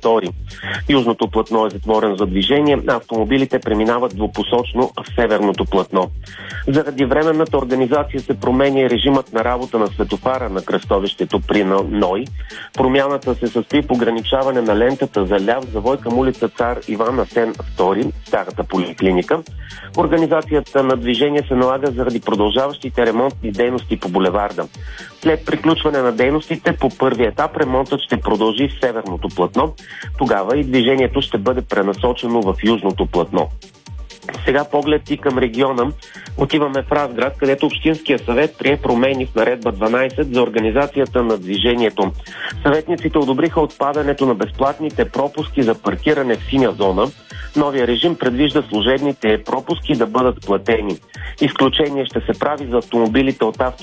2. Южното платно е затворено за движение, а автомобилите преминават двупосочно в северното платно. Заради временната организация се променя и режимът на работа на светофара на кръстовището при Ной. Промяната се състои в ограничаване на лентата за ляв завой към улица Цар Иван Асен II, старата поликлиника. Организацията на движение се налага заради продължаващите ремонтни дейности по булеварда. След приключване на дейностите по първи етап ремонтът ще продължи в северното платно. Тогава и движението ще бъде пренасочено в южното платно. Сега поглед и към региона. Отиваме в Разград, където Общинския съвет прие промени в наредба 12 за организацията на движението. Съветниците одобриха отпадането на безплатните пропуски за паркиране в синя зона. Новия режим предвижда служебните пропуски да бъдат платени. Изключение ще се прави за автомобилите от